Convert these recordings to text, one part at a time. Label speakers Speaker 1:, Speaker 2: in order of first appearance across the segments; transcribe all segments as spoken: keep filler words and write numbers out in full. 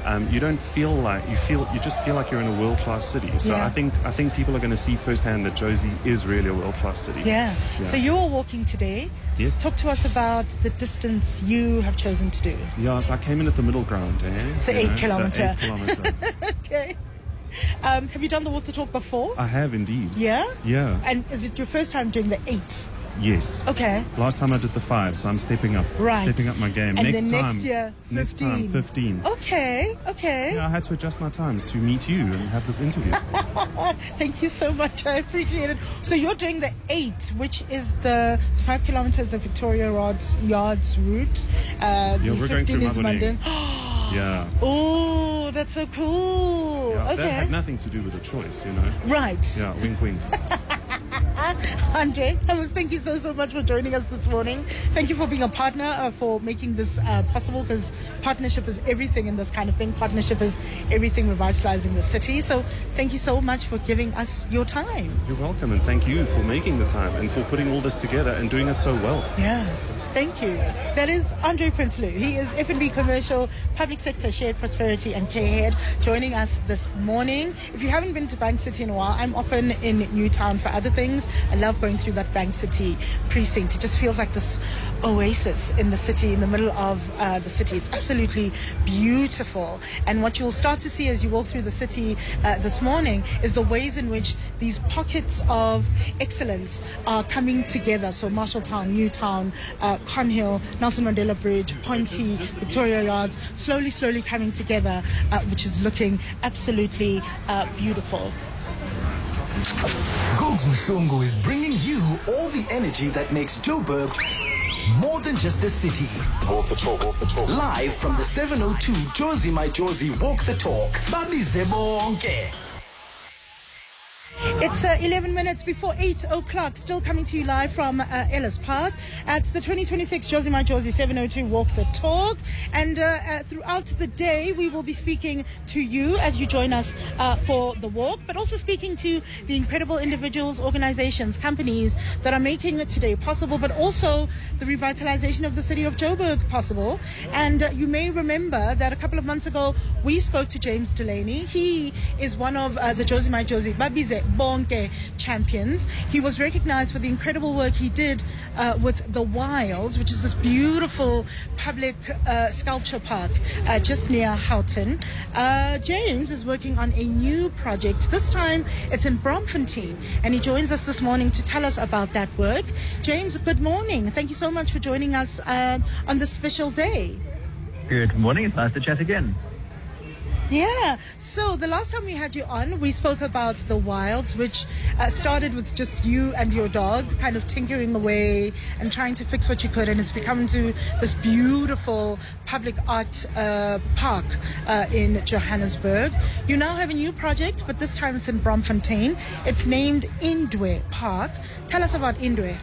Speaker 1: um, you don't feel like you feel you just feel like you're in a world-class city. So
Speaker 2: Yeah.
Speaker 1: I think I think people are going to see firsthand that Jozi is really a world-class city.
Speaker 2: Yeah.
Speaker 1: Yeah.
Speaker 2: So you are walking today.
Speaker 1: Yes.
Speaker 2: Talk to us about the distance you have chosen to do.
Speaker 1: Yeah, so I came in at the middle ground, eh?
Speaker 2: So
Speaker 1: You
Speaker 2: eight
Speaker 1: know,
Speaker 2: kilometer.
Speaker 1: So eight kilometer.
Speaker 2: Okay. Um, have you done the walk the talk before?
Speaker 1: I have indeed.
Speaker 2: Yeah?
Speaker 1: Yeah.
Speaker 2: And is it your first time doing the eight?
Speaker 1: Yes.
Speaker 2: Okay.
Speaker 1: Last time I did the five, so I'm stepping up.
Speaker 2: Right.
Speaker 1: Stepping up my game.
Speaker 2: And
Speaker 1: next
Speaker 2: then
Speaker 1: time.
Speaker 2: next year,
Speaker 1: Next time, fifteen.
Speaker 2: Okay, okay.
Speaker 1: Yeah, I had to adjust my times to meet you and have this interview.
Speaker 2: Thank you so much. I appreciate it. So you're doing the eight, which is the so five kilometers, the Victoria Yards, Yards route. Uh,
Speaker 1: Yeah,
Speaker 2: the
Speaker 1: we're going through
Speaker 2: fifteen is
Speaker 1: Maboneng.
Speaker 2: Mandeng.
Speaker 1: Yeah.
Speaker 2: Oh, that's so cool.
Speaker 1: Yeah,
Speaker 2: okay.
Speaker 1: That had nothing to do with the choice, you know.
Speaker 2: Right.
Speaker 1: Yeah, wink, wink.
Speaker 2: Andre, I must thank you so, so much for joining us this morning. Thank you for being a partner, uh, for making this uh, possible, because partnership is everything in this kind of thing. Partnership is everything revitalizing the city. So thank you so much for giving us your time.
Speaker 1: You're welcome, and thank you for making the time and for putting all this together and doing it so well.
Speaker 2: Yeah. Thank you. That is Andre Prinsloo. He is F and B Commercial, Public Sector, Shared Prosperity and Care Head, joining us this morning. If you haven't been to Bank City in a while, I'm often in Newtown for other things. I love going through that Bank City precinct. It just feels like this oasis in the city, in the middle of uh, the city. It's absolutely beautiful. And what you'll start to see as you walk through the city uh, this morning is the ways in which these pockets of excellence are coming together. So Marshalltown, Newtown, uh, Conhill, Nelson Mandela Bridge, Ponty, Victoria Yards, slowly, slowly coming together, uh, which is looking absolutely uh, beautiful.
Speaker 3: Gogs Mshungu is bringing you all the energy that makes Joburg more than just a city.
Speaker 4: Walk the talk, walk the talk.
Speaker 3: Live from the seven oh two Jozi My Jozi Walk the Talk. Babize bonke.
Speaker 2: It's uh, eleven minutes before eight o'clock, still coming to you live from uh, Ellis Park at the twenty twenty-six Jozi My Jozi seven oh two Walk the Talk. And uh, uh, throughout the day, we will be speaking to you as you join us uh, for the walk, but also speaking to the incredible individuals, organizations, companies that are making it today possible, but also the revitalization of the city of Joburg possible. And uh, you may remember that a couple of months ago, we spoke to James Delaney. He is one of uh, the Jozi My Jozi Babize Bonke champions. He was recognized for the incredible work he did uh, with the Wilds, which is this beautiful public uh, sculpture park uh, just near Houghton. Uh, James is working on a new project. This time it's in Braamfontein, and he joins us this morning to tell us about that work. James, good morning. Thank you so much for joining us uh, on this special day.
Speaker 5: Good morning. It's nice to chat again.
Speaker 2: Yeah, so the last time we had you on, we spoke about the Wilds, which uh, started with just you and your dog kind of tinkering away and trying to fix what you could, and it's become to this beautiful public art uh, park uh, in Johannesburg. You now have a new project, but this time it's in Braamfontein. It's named Indwe Park. Tell us about Indwe.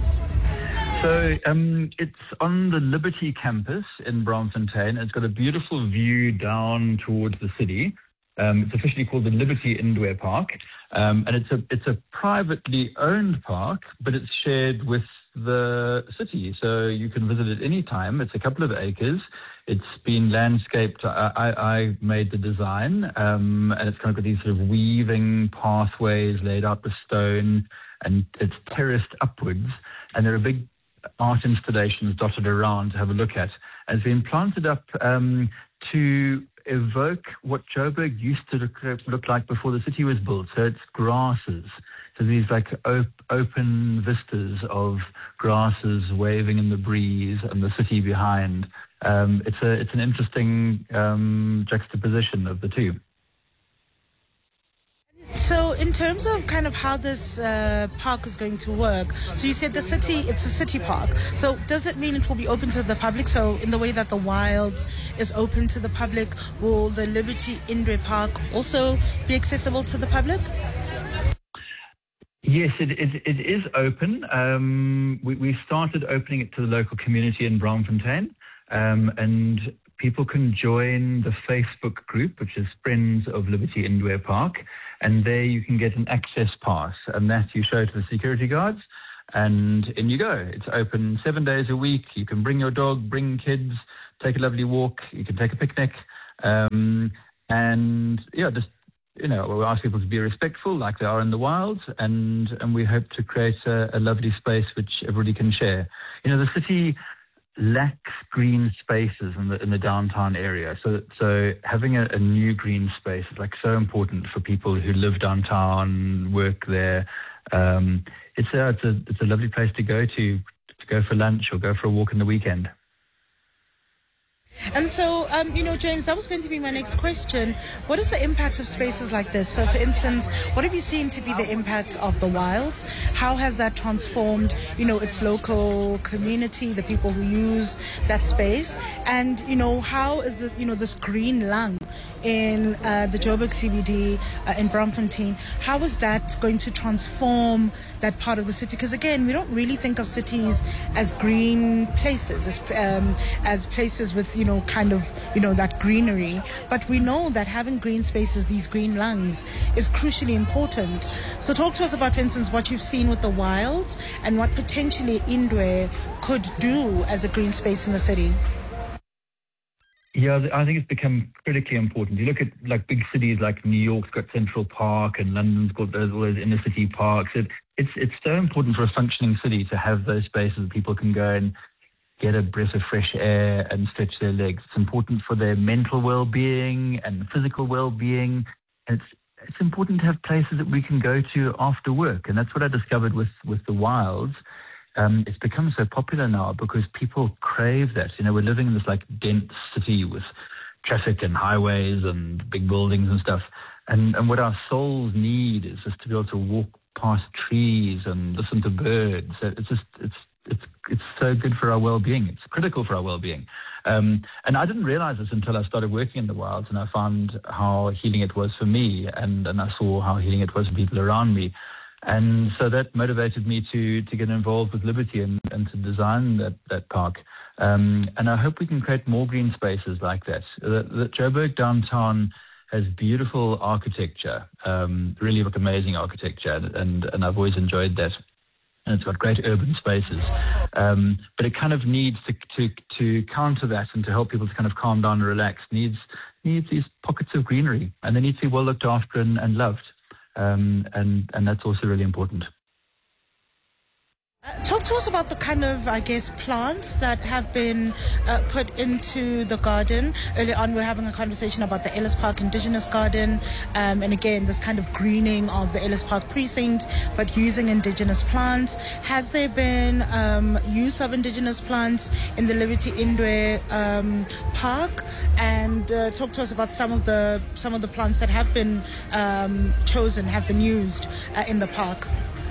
Speaker 5: So um, it's on the Liberty campus in Braamfontein. It's got a beautiful view down towards the city. Um, it's officially called the Liberty Indwe Park, um, and it's a it's a privately owned park, but it's shared with the city, so you can visit it any time. It's a couple of acres. It's been landscaped. I, I, I made the design, um, and it's kind of got these sort of weaving pathways laid out with stone, and it's terraced upwards, and there are big art installations dotted around to have a look at. And it's been planted up um, to evoke what Joburg used to look, look like before the city was built. So it's grasses. So these like op- open vistas of grasses waving in the breeze and the city behind. Um, it's a it's an interesting um, juxtaposition of the two.
Speaker 2: So in terms of kind of how this uh, park is going to work, so you said the city, it's a city park. So does it mean it will be open to the public? So in the way that the Wilds is open to the public, will the Liberty Indwe Park also be accessible to the public?
Speaker 5: Yes, it, it, it is open. Um, we, we started opening it to the local community in Braamfontein, um, and people can join the Facebook group, which is Friends of Liberty Indwe Park, and there you can get an access pass, and that you show to the security guards, and in you go. It's open seven days a week. You can bring your dog, bring kids, take a lovely walk. You can take a picnic. Um, and yeah, just, you know, we ask people to be respectful like they are in the wild, and, and we hope to create a, a lovely space which everybody can share. You know, the city lacks green spaces in the in the downtown area, so so having a, a new green space is like so important for people who live downtown, work there. Um, it's a it's a it's a lovely place to go to to go for lunch or go for a walk in the weekend.
Speaker 2: And so, um, you know, James, that was going to be my next question. What is the impact of spaces like this? So, for instance, what have you seen to be the impact of the Wilds? How has that transformed, you know, its local community, the people who use that space? And, you know, how is it, you know, this green lung in uh, the Joburg C B D uh, in Braamfontein, how is that going to transform that part of the city? Because again, we don't really think of cities as green places, as, um, as places with, you know, kind of, you know, that greenery. But we know that having green spaces, these green lungs, is crucially important. So talk to us about, for instance, what you've seen with the Wilds and what potentially Indwe could do as a green space in the city.
Speaker 5: Yeah, I think it's become critically important. You look at like big cities like New York's got Central Park and London's got those, all those inner city parks. It, it's it's so important for a functioning city to have those spaces that people can go and get a breath of fresh air and stretch their legs. It's important for their mental well-being and physical well-being. It's it's important to have places that we can go to after work, and that's what I discovered with with the Wilds. Um, it's become so popular now because people crave that. You know, we're living in this like dense city with traffic and highways and big buildings and stuff. And, and what our souls need is just to be able to walk past trees and listen to birds. It's just, it's, it's, it's so good for our well-being. It's critical for our well-being. Um, and I didn't realize this until I started working in the Wilds, and I found how healing it was for me, and, and I saw how healing it was for people around me. And so that motivated me to to get involved with Liberty and, and to design that, that park. Um, and I hope we can create more green spaces like that. The, the Joburg downtown has beautiful architecture, um, really like amazing architecture, and, and I've always enjoyed that. And it's got great urban spaces. Um, but it kind of needs to, to to counter that and to help people to kind of calm down and relax, needs needs these pockets of greenery, and they need to be well looked after and, and loved. Um, and, and that's also really important.
Speaker 2: Uh, talk to us about the kind of, I guess, plants that have been uh, put into the garden. Earlier on, we were having a conversation about the Ellis Park Indigenous Garden, um, and again, this kind of greening of the Ellis Park precinct, but using indigenous plants. Has there been um, use of indigenous plants in the Liberty Indwe um, Park? And uh, talk to us about some of the some of the plants that have been um, chosen, have been used uh, in the park.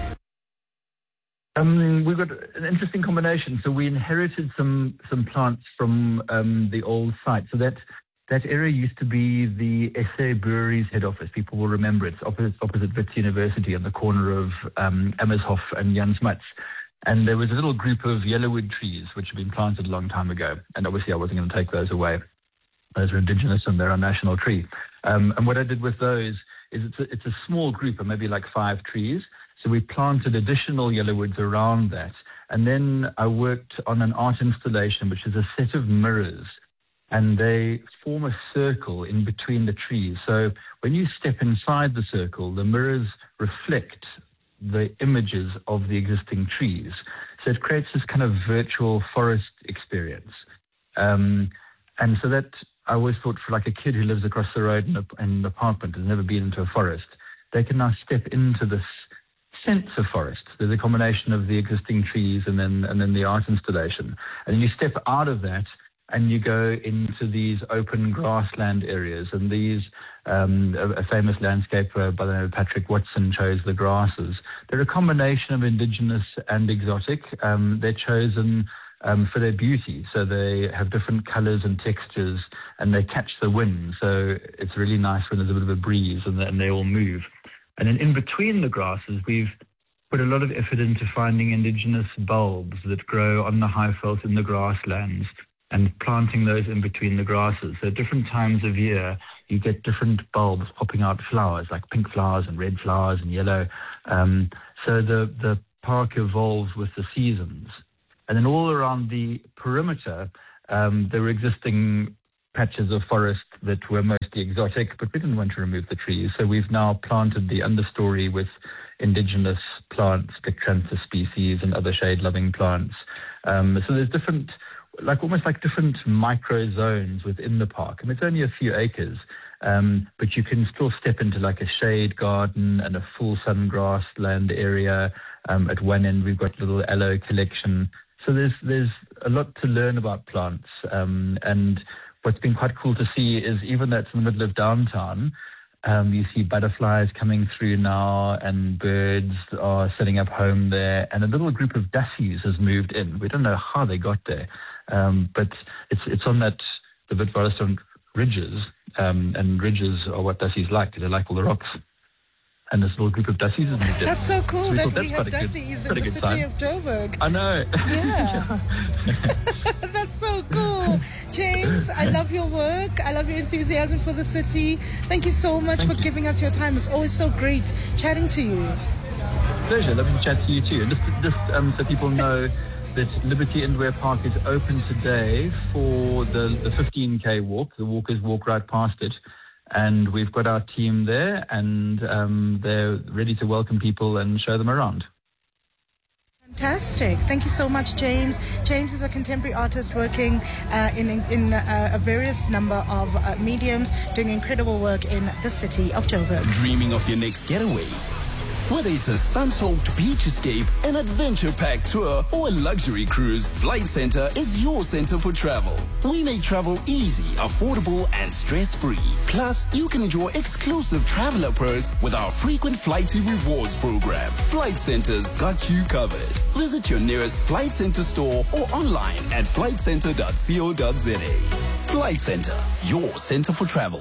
Speaker 5: Um, we've got an interesting combination. So we inherited some some plants from um, the old site. So that that area used to be the S A Breweries head office. People will remember it. It's opposite, opposite Wits University on the corner of um, Amershof and Jan Smuts. And there was a little group of yellowwood trees which had been planted a long time ago. And obviously I wasn't going to take those away. Those are indigenous and they're a national tree. Um, and what I did with those is it's a, it's a small group of maybe like five trees. So we planted additional yellowwoods around that. And then I worked on an art installation, which is a set of mirrors. And they form a circle in between the trees. So when you step inside the circle, the mirrors reflect the images of the existing trees. So it creates this kind of virtual forest experience. Um, and so that I always thought for like a kid who lives across the road in, a, in an apartment, has never been into a forest, they can now step into this sense of forest. There's a combination of the existing trees and then and then the art installation. And then you step out of that and you go into these open grassland areas. And these, um, a, a famous landscaper by the name of Patrick Watson chose the grasses. They're a combination of indigenous and exotic. Um, they're chosen um, for their beauty. So they have different colors and textures and they catch the wind. So it's really nice when there's a bit of a breeze and, and they all move. And then in between the grasses, we've put a lot of effort into finding indigenous bulbs that grow on the Highveld in the grasslands and planting those in between the grasses. So at different times of year, you get different bulbs popping out flowers, like pink flowers and red flowers and yellow. Um, so the, the park evolves with the seasons. And then all around the perimeter, um, there were existing patches of forest that were mostly exotic, but we didn't want to remove the trees. So we've now planted the understory with indigenous plants, Pictranthus species, and other shade-loving plants. Um, so there's different, like almost like different micro zones within the park. And it's only a few acres, um, but you can still step into like a shade garden and a full sun grassland area. Um, at one end, we've got a little aloe collection. So there's there's a lot to learn about plants. Um, and what's been quite cool to see is even though it's in the middle of downtown, Um, you see butterflies coming through now, and birds are setting up home there, and a little group of dassies has moved in. We don't know how they got there, um, but it's it's on that the Witwatersrand ridges, um, and ridges are what dassies like. They like all the rocks. And this little group of dassies has moved in.
Speaker 2: That's so cool
Speaker 5: So we
Speaker 2: that
Speaker 5: thought
Speaker 2: we
Speaker 5: that's
Speaker 2: have
Speaker 5: quite a good-
Speaker 2: dassies
Speaker 5: quite
Speaker 2: in
Speaker 5: a
Speaker 2: the
Speaker 5: good
Speaker 2: city
Speaker 5: sign.
Speaker 2: of Joburg.
Speaker 5: I know.
Speaker 2: Yeah. That's so cool. James, I love your work. I love your enthusiasm for the city. Thank you so much
Speaker 5: Thank
Speaker 2: for
Speaker 5: you.
Speaker 2: giving us your time. It's always so great chatting to you.
Speaker 5: Pleasure. Lovely to chat to you too. And just, just um, so people know that Liberty Indoor Park is open today for the, the fifteen K walk. The walkers walk right past it. And we've got our team there, and um, they're ready to welcome people and show them around.
Speaker 2: Fantastic. Thank you so much, James. James is a contemporary artist working uh, in, in uh, a various number of uh, mediums, doing incredible work in the city of Joburg.
Speaker 4: Dreaming of your next getaway? Whether it's a sun-soaked beach escape, an adventure-packed tour, or a luxury cruise, Flight Centre is your centre for travel. We make travel easy, affordable, and stress-free. Plus, you can enjoy exclusive traveler perks with our frequent Flighty Rewards program. Flight Centre's got you covered. Visit your nearest Flight Centre store or online at flight centre dot co dot za. Flight Centre, your centre for travel.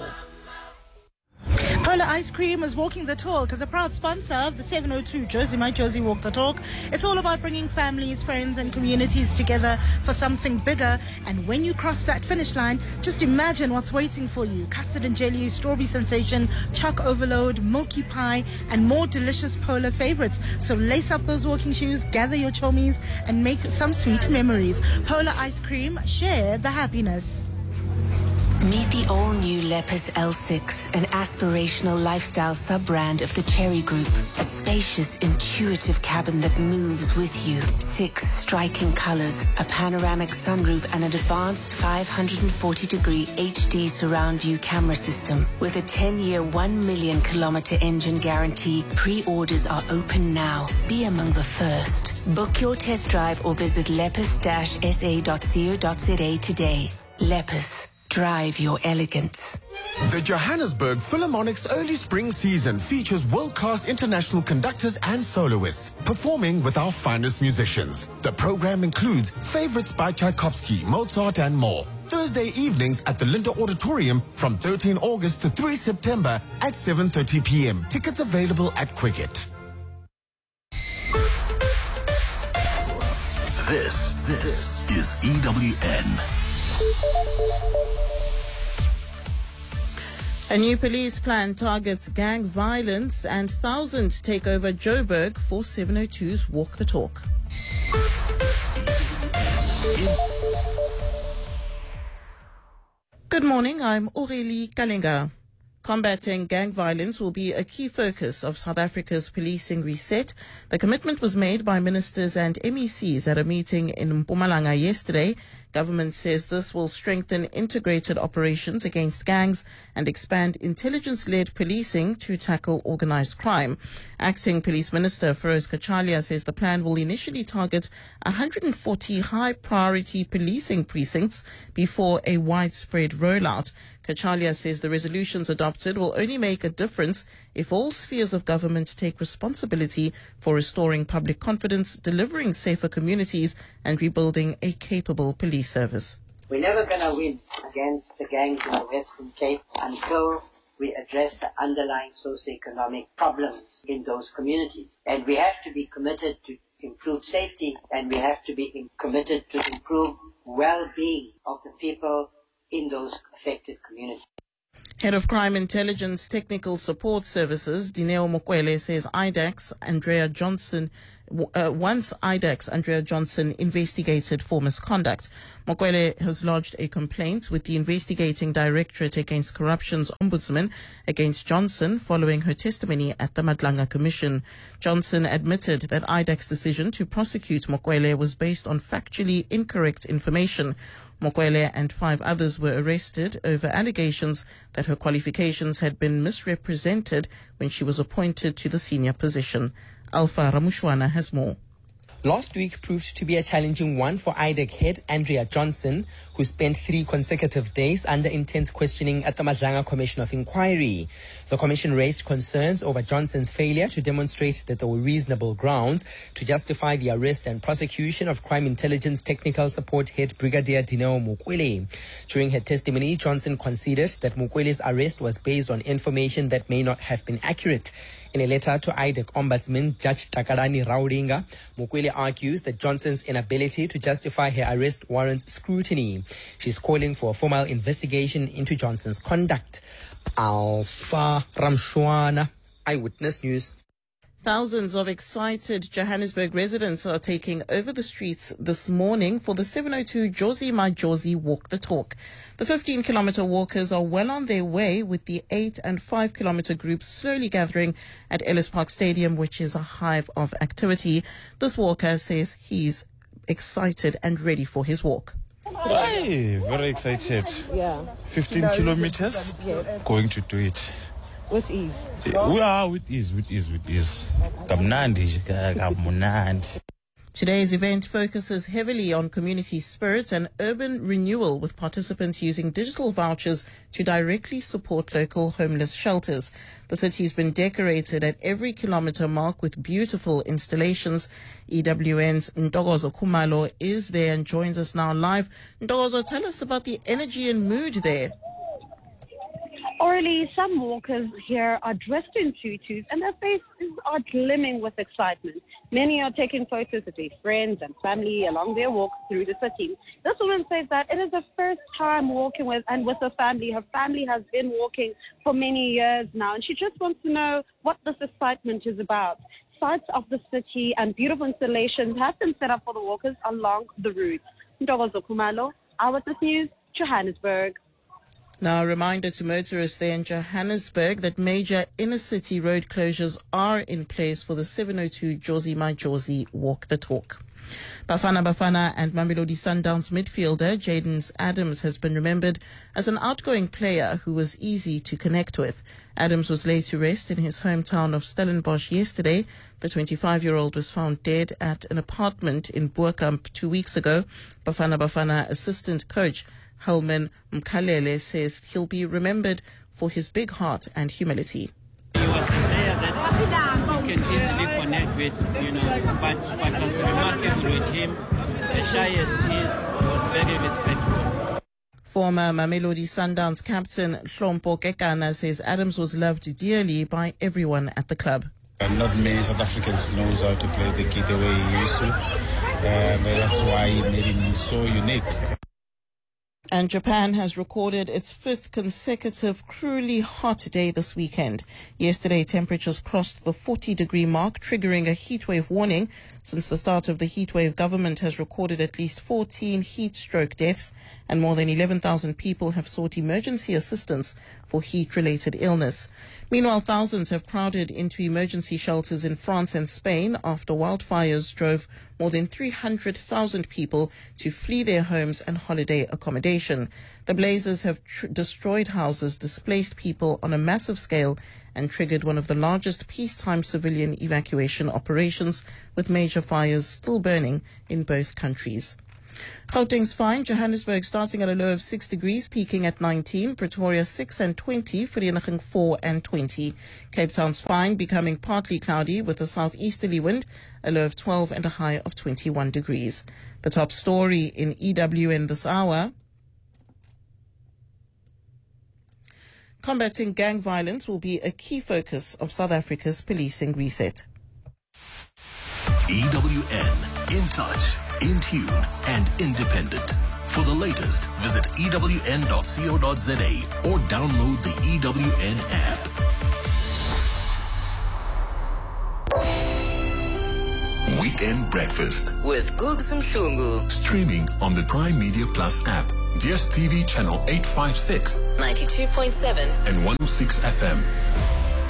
Speaker 2: Polar Ice Cream is walking the talk as a proud sponsor of the seven oh two Josie My Josie Walk the Talk. It's all about bringing families, friends and communities together for something bigger. And when you cross that finish line, just imagine what's waiting for you. Custard and jelly, strawberry sensation, choc overload, milky pie and more delicious Polar favorites. So lace up those walking shoes, gather your chommies and make some sweet memories. Polar Ice Cream, share the happiness.
Speaker 6: Meet the all-new Lepus L six, an aspirational lifestyle sub-brand of the Cherry Group. A spacious, intuitive cabin that moves with you. Six striking colors, a panoramic sunroof, and an advanced five hundred forty degree H D surround view camera system. With a ten-year, one million kilometer engine guarantee, pre-orders are open now. Be among the first. Book your test drive or visit lepus dash s a dot co dot za today. Lepus. Drive your elegance.
Speaker 7: The Johannesburg Philharmonic's early spring season features world-class international conductors and soloists performing with our finest musicians. The program includes favorites by Tchaikovsky, Mozart and more. Thursday evenings at the Linda Auditorium from thirteenth August to third September at seven thirty p m Tickets available at Quicket.
Speaker 4: This, this is E W N.
Speaker 8: A new police plan targets gang violence and thousands take over Joburg for seven oh two's Walk the Talk. Good morning, I'm Aurélie Kalinga. Combating gang violence will be a key focus of South Africa's policing reset. The commitment was made by ministers and M E Cs at a meeting in Mpumalanga yesterday. Government says this will strengthen integrated operations against gangs and expand intelligence-led policing to tackle organized crime. Acting Police Minister Feroz Kachalia says the plan will initially target one hundred forty high-priority policing precincts before a widespread rollout. Kachalia says the resolutions adopted will only make a difference if all spheres of government take responsibility for restoring public confidence, delivering safer communities, and rebuilding a capable police service.
Speaker 9: We're never going to win against the gangs in the Western Cape until we address the underlying socioeconomic problems in those communities. And we have to be committed to improve safety, and we have to be committed to improve well-being of the people in those affected communities.
Speaker 8: Head of Crime Intelligence Technical Support Services, Dineo Mokwele, says I D A C, Andrea Johnson, Uh, once I D A C's Andrea Johnson investigated for misconduct. Mokwele has lodged a complaint with the investigating directorate against corruption's ombudsman against Johnson following her testimony at the Madlanga Commission. Johnson admitted that I D A C's decision to prosecute Mokwele was based on factually incorrect information. Mokwele and five others were arrested over allegations that her qualifications had been misrepresented when she was appointed to the senior position. Alpha Ramushwana has more.
Speaker 10: Last week proved to be a challenging one for I D A C head Andrea Johnson, who spent three consecutive days under intense questioning at the Madlanga Commission of Inquiry. The commission raised concerns over Johnson's failure to demonstrate that there were reasonable grounds to justify the arrest and prosecution of Crime Intelligence Technical Support Head Brigadier Dineo Mukwele. During her testimony, Johnson conceded that Mukwele's arrest was based on information that may not have been accurate. In a letter to I D A C Ombudsman Judge Takalani Rauringa, Mukwele argues that Johnson's inability to justify her arrest warrants scrutiny. She's calling for a formal investigation into Johnson's conduct. Alpha Ramshwana, Eyewitness News.
Speaker 8: Thousands of excited Johannesburg residents are taking over the streets this morning for the seven oh two Jozi Majozi Walk the Talk. The fifteen kilometer walkers are well on their way, with the eight and five kilometer groups slowly gathering at Ellis Park Stadium, which is a hive of activity. This walker says he's excited and ready for his walk.
Speaker 11: Hey, very excited. Yeah. fifteen kilometers, yes. Going to do it.
Speaker 8: With ease.
Speaker 11: We are with ease, with ease, with ease.
Speaker 8: Today's event focuses heavily on community spirit and urban renewal, with participants using digital vouchers to directly support local homeless shelters. The city's been decorated at every kilometer mark with beautiful installations. E W N's Ntokozo Khumalo is there and joins us now live. Ntokozo, tell us about the energy and mood there.
Speaker 12: Orally, some walkers here are dressed in tutus and their faces are glimmering with excitement. Many are taking photos with their friends and family along their walk through the city. This woman says that it is the first time walking with and with her family. Her family has been walking for many years now, and she just wants to know what this excitement is about. Sights of the city and beautiful installations have been set up for the walkers along the route. Ntokozo Khumalo, Eyewitness News, Johannesburg.
Speaker 8: Now, a reminder to motorists there in Johannesburg that major inner city road closures are in place for the seven oh two Jozi Majozi Walk the Talk. Bafana Bafana and Mamelodi Sundowns midfielder Jaden Adams has been remembered as an outgoing player who was easy to connect with. Adams was laid to rest in his hometown of Stellenbosch yesterday. The twenty-five-year-old was found dead at an apartment in Boerkamp two weeks ago. Bafana Bafana assistant coach Helman Mkalele says he'll be remembered for his big heart and humility.
Speaker 13: He was a player that you can easily connect with, you know, but what was remarkable with him, as shy as he is, was very respectful.
Speaker 8: Former Mamelodi Sundowns captain Hlompo Kekana says Adams was loved dearly by everyone at the club.
Speaker 14: And not many South Africans knows how to play the kid the way he used to. Uh, but that's why he made him so unique.
Speaker 8: And Japan has recorded its fifth consecutive cruelly hot day this weekend. Yesterday, temperatures crossed the forty degree mark, triggering a heatwave warning. Since the start of the heatwave, government has recorded at least fourteen heat stroke deaths, and more than eleven thousand people have sought emergency assistance for heat-related illness. Meanwhile, thousands have crowded into emergency shelters in France and Spain after wildfires drove more than three hundred thousand people to flee their homes and holiday accommodation. The blazes have tr- destroyed houses, displaced people on a massive scale, and triggered one of the largest peacetime civilian evacuation operations, with major fires still burning in both countries. Gauteng's fine, Johannesburg starting at a low of six degrees, peaking at nineteen, Pretoria six and twenty, Vereeniging four and twenty. Cape Town's fine, becoming partly cloudy with a southeasterly wind, a low of twelve and a high of twenty-one degrees. The top story in E W N this hour: combating gang violence will be a key focus of South Africa's policing reset.
Speaker 15: E W N, in touch, in tune, and independent. For the latest, visit E W N dot co dot za or download the E W N app. Weekend Breakfast.
Speaker 16: With Googs Mhlungu.
Speaker 15: Streaming on the Prime Media Plus app. D S T V channel eight five six.
Speaker 16: ninety-two point seven.
Speaker 15: And one oh six F M.